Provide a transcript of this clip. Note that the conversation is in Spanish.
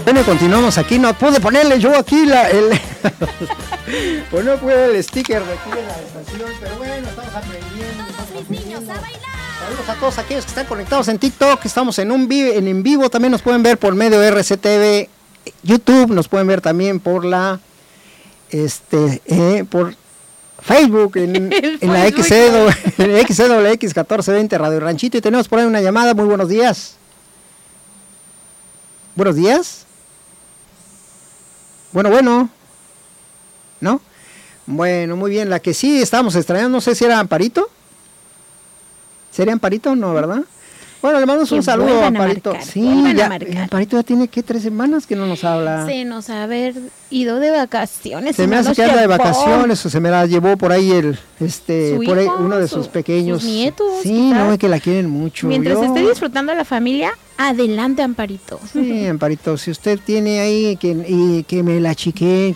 Bueno, continuamos aquí. No pude ponerle yo aquí pues no pude el sticker de aquí en la estación, pero bueno, estamos aprendiendo. Todos mis niños a bailar. Saludos a todos aquellos que están conectados en TikTok. Estamos en vivo. También nos pueden ver por medio de RCTV YouTube. Nos pueden ver también por por Facebook en la XCWX 1420 Radio Ranchito. Y tenemos por ahí una llamada. Muy buenos días. Buenos días. Bueno. ¿No? Bueno, muy bien. La que sí estábamos extrañando, no sé si era Amparito. ¿Sería Amparito? No, ¿verdad? Bueno, le mandamos un saludo a Amparito. Sí, ya, Amparito ya tiene, 3 semanas que no nos habla. Se nos ha ido de vacaciones. Se me hace que anda de vacaciones, o se me la llevó por ahí por ahí uno de sus pequeños. Sus nietos. Sí, quizás. no, es que la quieren mucho. Mientras esté disfrutando a la familia, adelante, Amparito. Sí, Amparito, si usted tiene ahí que me la chiqueen,